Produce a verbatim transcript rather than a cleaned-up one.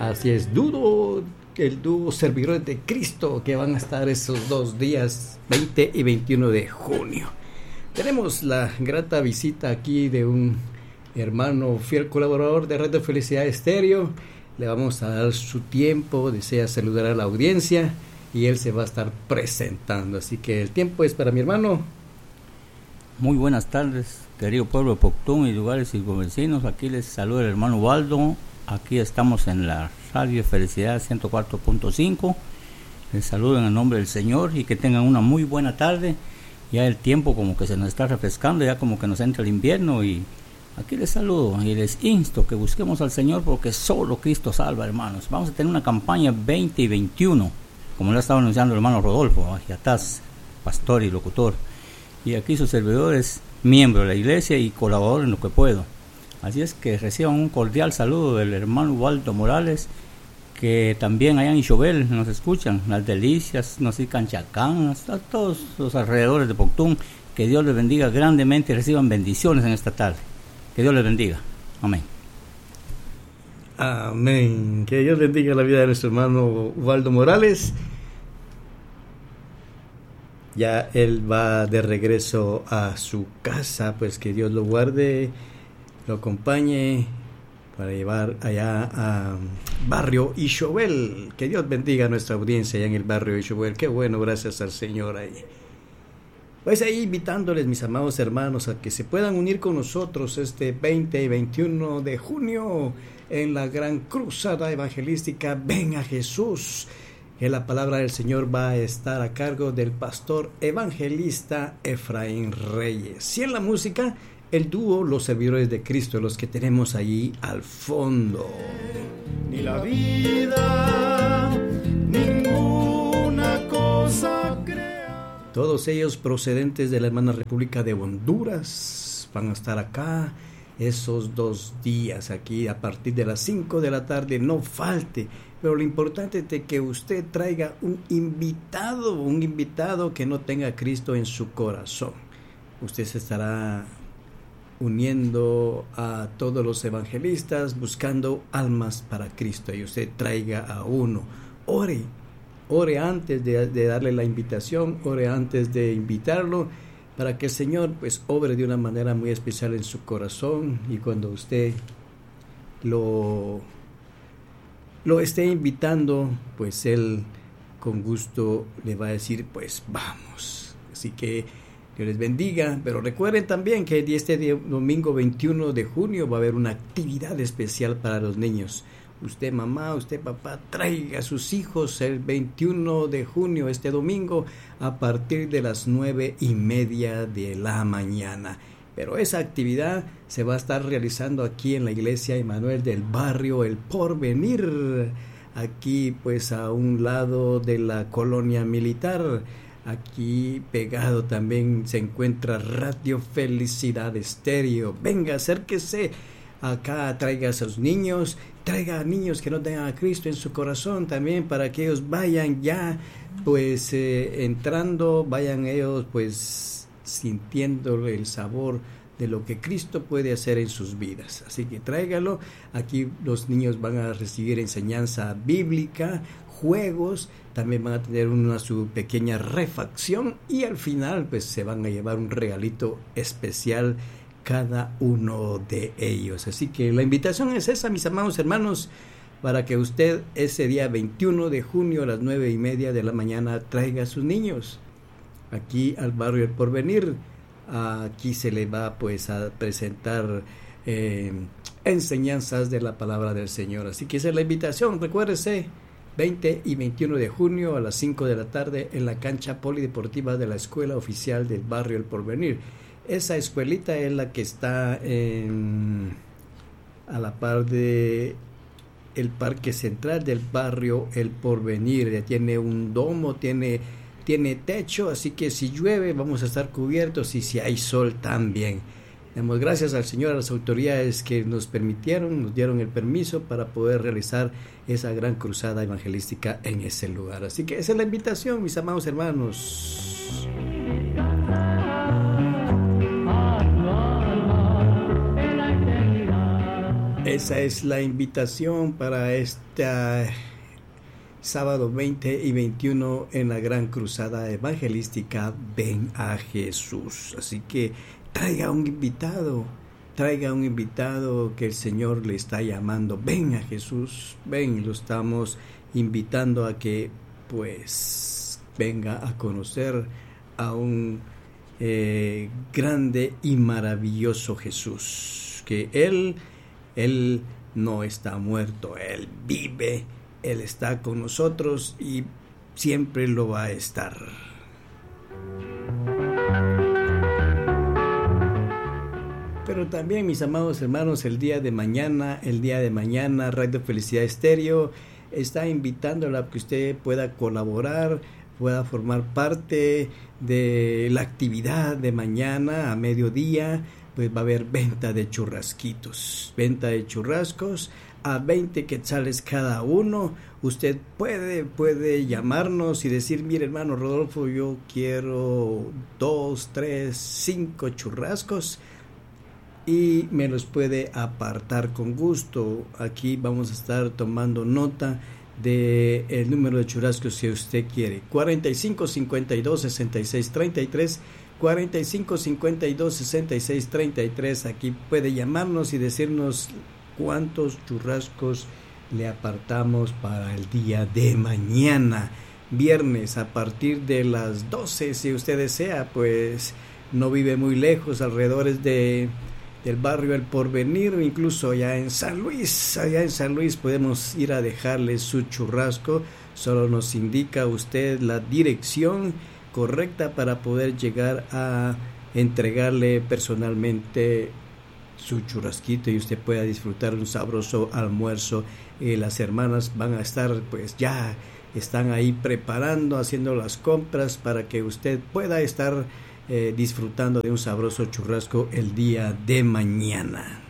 Así es, dúo, el dúo Servidores de Cristo, que van a estar esos dos días, veinte y veintiuno de junio. Tenemos la grata visita aquí de un hermano fiel colaborador de Radio Felicidad Estéreo. Le vamos a dar su tiempo, desea saludar a la audiencia y él se va a estar presentando. Así que el tiempo es para mi hermano. Muy buenas tardes, querido pueblo de Poctún y lugares circunvecinos. Aquí les saluda el hermano Waldo. Aquí estamos en la Radio Felicidad ciento cuatro punto cinco. Les saludo en el nombre del Señor y que tengan una muy buena tarde. Ya el tiempo como que se nos está refrescando, ya como que nos entra el invierno, y aquí les saludo y les insto que busquemos al Señor, porque solo Cristo salva, hermanos. Vamos a tener una campaña veinte y veintiuno, como lo ha estado anunciando el hermano Rodolfo Agiataz, pastor y locutor. Y aquí sus servidores, miembro de la iglesia y colaborador en lo que puedo. Así es que reciban un cordial saludo del hermano Waldo Morales, que también allá en Ixobel nos escuchan, Las Delicias, no sé, Canchacán, hasta todos los alrededores de Poctún. Que Dios les bendiga grandemente y reciban bendiciones en esta tarde. Que Dios les bendiga. Amén. Amén. Que Dios bendiga la vida de nuestro hermano Waldo Morales. Ya él va de regreso a su casa, pues que Dios lo guarde, lo acompañe para llevar allá a barrio Ixobel. Que Dios bendiga a nuestra audiencia allá en el barrio Ixobel. Qué bueno, gracias al Señor ahí. Pues ahí invitándoles, mis amados hermanos, a que se puedan unir con nosotros este veinte y veintiuno de junio en la gran cruzada evangelística Ven a Jesús. Que la palabra del Señor va a estar a cargo del pastor evangelista Efraín Reyes. Y en la música, el dúo Los Servidores de Cristo, los que tenemos allí al fondo. Ni la vida, ninguna cosa crea. Todos ellos procedentes de la hermana República de Honduras van a estar acá esos dos días, aquí a partir de las cinco de la tarde. No falte. Pero lo importante es que usted traiga un invitado, un invitado que no tenga a Cristo en su corazón. Usted se estará uniendo a todos los evangelistas, buscando almas para Cristo, y usted traiga a uno. Ore, ore antes de, de darle la invitación, ore antes de invitarlo, para que el Señor pues obre de una manera muy especial en su corazón, y cuando usted lo, lo esté invitando, pues Él con gusto le va a decir, pues vamos. Así que Dios les bendiga, pero recuerden también que este día, domingo veintiuno de junio va a haber una actividad especial para los niños. Usted mamá, usted papá, traiga a sus hijos el veintiuno de junio, este domingo, a partir de las nueve y media de la mañana. Pero esa actividad se va a estar realizando aquí en la iglesia Emmanuel del barrio El Porvenir, aquí pues a un lado de la colonia militar. Aquí pegado también se encuentra Radio Felicidad Estéreo. Venga, acérquese acá, traiga a sus niños, traiga a niños que no tengan a Cristo en su corazón también, para que ellos vayan ya pues eh, entrando, vayan ellos pues sintiendo el sabor de lo que Cristo puede hacer en sus vidas. Así que tráigalo. Aquí los niños van a recibir enseñanza bíblica, juegos, también van a tener una su pequeña refacción, y al final pues se van a llevar un regalito especial cada uno de ellos. Así que la invitación es esa, mis amados hermanos, para que usted ese día veintiuno de junio a las nueve y media de la mañana traiga a sus niños aquí al barrio El Porvenir. Aquí se le va pues a presentar eh, enseñanzas de la palabra del Señor. Así que esa es la invitación. Recuérdese, veinte y veintiuno de junio a las cinco de la tarde en la cancha polideportiva de la Escuela Oficial del barrio El Porvenir. Esa escuelita es la que está en, a la par de el Parque Central del barrio El Porvenir. Ya tiene un domo, tiene, tiene techo, así que si llueve vamos a estar cubiertos, y si hay sol también. Damos gracias al Señor, a las autoridades que nos permitieron, nos dieron el permiso para poder realizar esa gran cruzada evangelística en ese lugar. Así que esa es la invitación, mis amados hermanos. Esa es la invitación para este sábado veinte y veintiuno en la gran cruzada evangelística Ven a Jesús. Así que traiga un invitado, traiga un invitado que el Señor le está llamando. Ven a Jesús, ven, lo estamos invitando a que pues venga a conocer a un eh, grande y maravilloso Jesús, que Él, Él no está muerto, Él vive, Él está con nosotros y siempre lo va a estar. Pero también, mis amados hermanos, el día de mañana, el día de mañana, Radio Felicidad Estéreo está invitándola a que usted pueda colaborar, pueda formar parte de la actividad de mañana a mediodía. Pues va a haber venta de churrasquitos, venta de churrascos a veinte quetzales cada uno. Usted puede, puede llamarnos y decir, mire hermano Rodolfo, yo quiero dos, tres, cinco churrascos, y me los puede apartar con gusto. Aquí vamos a estar tomando nota de el número de churrascos que usted quiere. cuarenta y cinco, cincuenta y dos, sesenta y seis, treinta y tres, cuarenta y cinco, cincuenta y dos, sesenta y seis, treinta y tres. Aquí puede llamarnos y decirnos cuántos churrascos le apartamos para el día de mañana, viernes, a partir de las doce, si usted desea, pues no vive muy lejos, alrededores de del barrio El Porvenir, o incluso allá en San Luis, allá en San Luis podemos ir a dejarle su churrasco. Solo nos indica usted la dirección correcta para poder llegar a entregarle personalmente su churrasquito y usted pueda disfrutar un sabroso almuerzo. Eh, las hermanas van a estar, pues ya están ahí preparando, haciendo las compras para que usted pueda estar Eh, disfrutando de un sabroso churrasco el día de mañana.